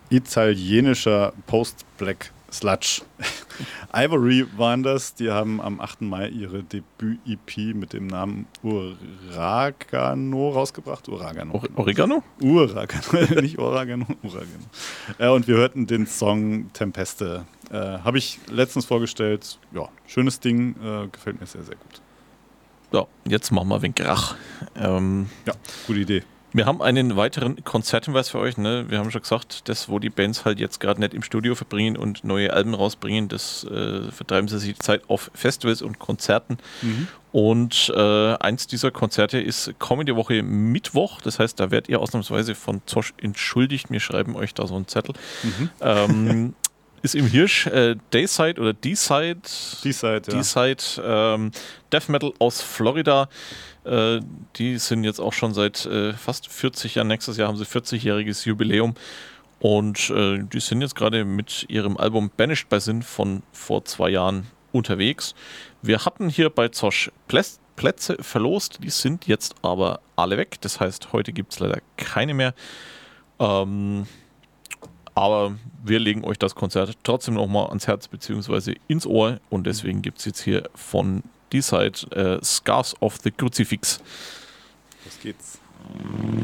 italienischer Post-Black Sludge. Ivory waren das, die haben am 8. Mai ihre Debüt-EP mit dem Namen Uragano rausgebracht. Oregano, nicht Oregano, Uragano. Und wir hörten den Song Tempeste. Habe ich letztens vorgestellt. Ja, schönes Ding, gefällt mir sehr, sehr gut. Ja, jetzt machen wir ein wenig Krach. Ja, gute Idee. Wir haben einen weiteren Konzerthinweis für euch. Ne? Wir haben schon gesagt, das, wo die Bands halt jetzt gerade nicht im Studio verbringen und neue Alben rausbringen, das vertreiben sie sich die Zeit auf Festivals und Konzerten. Und eins dieser Konzerte ist kommende Woche Mittwoch. Das heißt, da werdet ihr ausnahmsweise von Zosch entschuldigt. Wir schreiben euch da so einen Zettel. Ist im Hirsch Dayside oder D-Side. D-Side, Death Metal aus Florida. Die sind jetzt auch schon seit fast 40 Jahren. Nächstes Jahr haben sie 40-jähriges Jubiläum. Und die sind jetzt gerade mit ihrem Album Banished by Sin von vor 2 Jahren unterwegs. Wir hatten hier bei Zosch Plätze verlost. Die sind jetzt aber alle weg. Das heißt, heute gibt es leider keine mehr. Aber wir legen euch das Konzert trotzdem nochmal ans Herz bzw. ins Ohr. Und deswegen gibt es jetzt hier von D-Side Scars of the Crucifix. Los geht's.